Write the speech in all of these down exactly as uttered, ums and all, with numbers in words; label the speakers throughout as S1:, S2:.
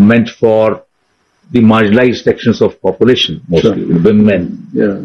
S1: meant for the marginalized sections of population, mostly
S2: Sure.
S1: women,
S2: Yeah.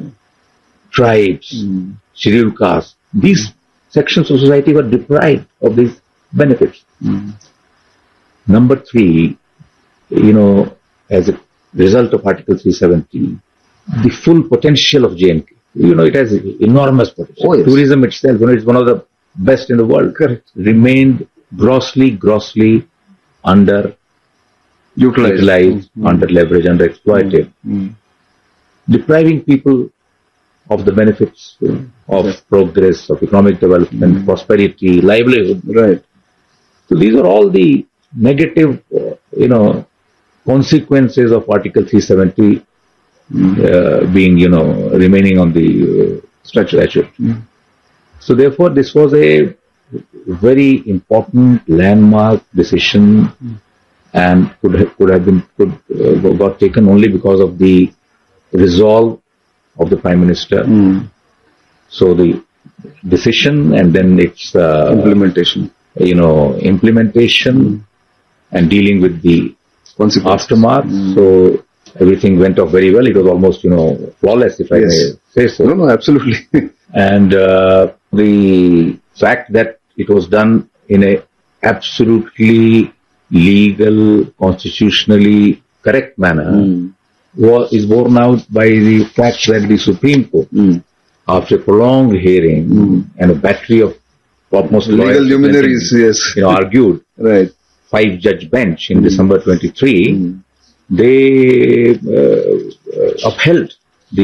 S1: tribes,
S2: Mm.
S1: scheduled castes. These sections of society were deprived of these benefits.
S2: Mm.
S1: Number three, you know, as a result of Article three seventy, the full potential of J and K, you know, it has enormous potential.
S2: Oh, yes.
S1: Tourism itself, you know, it's one of the best in the world.
S2: Correct.
S1: Remained grossly, grossly under
S2: Utilized.
S1: utilized,
S2: Mm.
S1: under leveraged, under exploited,
S2: Mm.
S1: depriving people of the benefits uh, of
S2: Yeah.
S1: progress, of economic development,
S2: Mm.
S1: prosperity, livelihood.
S2: Right.
S1: So these are all the negative, uh, you know, consequences of Article three seventy
S2: Mm.
S1: uh, being, you know, remaining on the uh, statute.
S2: Mm.
S1: So therefore, this was a very important landmark decision,
S2: Mm.
S1: and could have, could have been could uh, got taken only because of the resolve of the Prime Minister.
S2: Mm.
S1: So the decision and then its uh,
S2: Implementation.
S1: you know, implementation and dealing with the
S2: Consequences.
S1: aftermath.
S2: Mm.
S1: So everything went off very well. It was almost, you know, flawless, if I
S2: Yes.
S1: may say so.
S2: No, no, absolutely.
S1: And uh, the fact that it was done in a absolutely legal, constitutionally correct manner
S2: Mm.
S1: was, is borne out by the fact that the Supreme Court,
S2: Mm.
S1: after a prolonged hearing
S2: Mm.
S1: and a battery of topmost
S2: Legal
S1: lawyers,
S2: luminaries, yes.
S1: you know, argued,
S2: Right.
S1: five-judge bench in
S2: Mm.
S1: December twenty-three,
S2: Mm.
S1: they uh, uh, upheld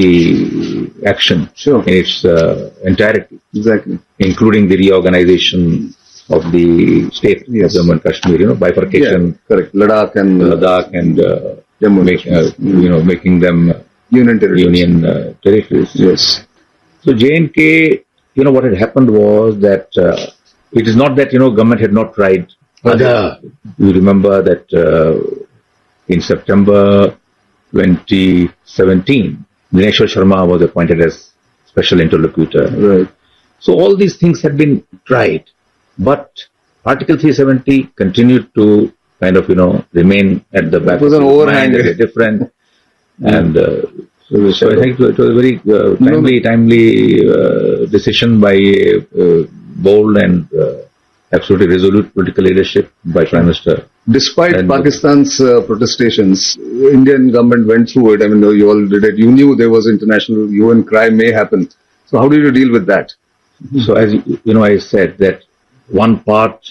S1: the action
S2: Sure.
S1: in its uh, entirety,
S2: Exactly.
S1: including the reorganization of the state
S2: Yes.
S1: of Jammu and Kashmir, you know, bifurcation,
S2: Yeah, correct. Ladakh and uh,
S1: Ladakh, and uh,
S2: Jammu and
S1: make, uh,
S2: Kashmir.
S1: you know, making them
S2: Union territories.
S1: union uh, territories.
S2: Yes.
S1: So J and K, you know, what had happened was that uh, it is not that, you know, government had not tried other. You remember that uh, in September twenty seventeen, Dineshwar Sharma was appointed as special interlocutor.
S2: Right.
S1: So all these things had been tried, but Article three seventy continued to kind of, you know, remain at the back
S2: It was
S1: of
S2: an
S1: his
S2: overhang.
S1: mind as a different, and uh, so, so I think it was a very uh, timely, timely uh, decision by uh, bold and uh, absolutely resolute political leadership by Prime Minister.
S2: Despite
S1: And-
S2: Pakistan's uh, protestations, Indian government went through it. I mean, you all did it. You knew there was international hue and cry may happen. So how did you deal with that?
S1: So as you you know, I said that one part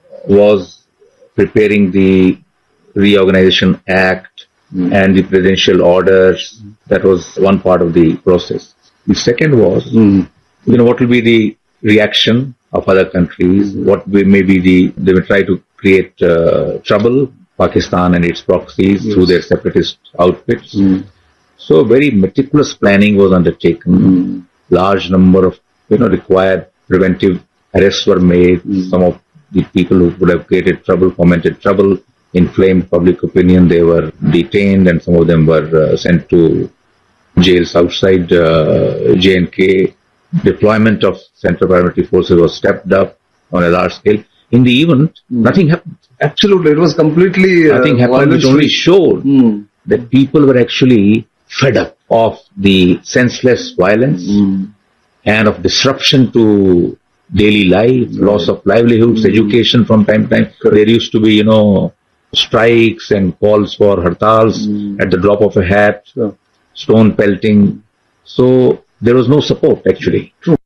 S1: was preparing the Reorganization Act
S2: Mm.
S1: and the presidential orders. That was one part of the process. The second was,
S2: Mm.
S1: you know, what will be the reaction of other countries? What may may be the, they will try to create uh, trouble, Pakistan and its proxies
S2: Yes.
S1: through their separatist outfits.
S2: Mm.
S1: So very meticulous planning was undertaken.
S2: Mm.
S1: Large number of, you know, required preventive arrests were made.
S2: Mm.
S1: Some of the people who would have created trouble, fomented trouble, inflamed public opinion, they were detained, and some of them were uh, sent to jails outside uh, J and K. Deployment of Central Paramilitary Forces was stepped up on a large scale. In the event,
S2: Mm.
S1: nothing happened.
S2: Absolutely. It was completely uh,
S1: Nothing happened, which only showed
S2: Mm.
S1: that people were actually fed up of the senseless violence
S2: Mm.
S1: and of disruption to daily life, loss of livelihoods,
S2: Mm.
S1: education from time to time.
S2: Correct.
S1: There used to be, you know, strikes and calls for hartals
S2: Mm.
S1: at the drop of a hat,
S2: Sure.
S1: stone pelting. So there was no support actually.
S2: True.